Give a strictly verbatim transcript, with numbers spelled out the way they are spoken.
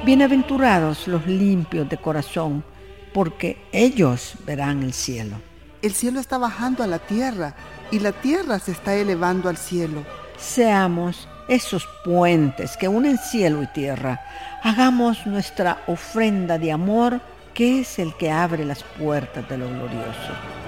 Bienaventurados los limpios de corazón, porque ellos verán el cielo. El cielo está bajando a la tierra y la tierra se está elevando al cielo. Seamos esos puentes que unen cielo y tierra. Hagamos nuestra ofrenda de amor, que es el que abre las puertas de lo glorioso.